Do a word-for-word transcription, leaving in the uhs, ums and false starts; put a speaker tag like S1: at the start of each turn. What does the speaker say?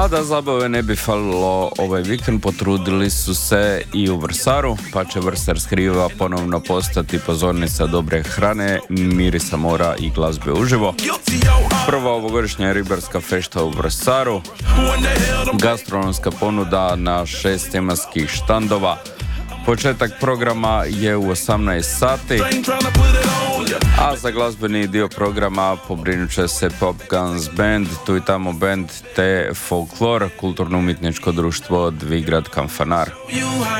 S1: A da zabave ne bi falilo ovaj vikend, potrudili su se i u Vrsaru, pa će Vrsar skriva ponovno postati pozornica dobre hrane, mirisa mora i glazbe uživo. Prva ovogodišnja ribarska fešta u Vrsaru, gastronomska ponuda na šest tematskih štandova. Početak programa je u osamnaest sati, a za glazbeni dio programa pobrinut će se Pop Guns Band, tu i tamo band te Folklor, kulturno-umjetničko društvo Dvigrad Kamfanar.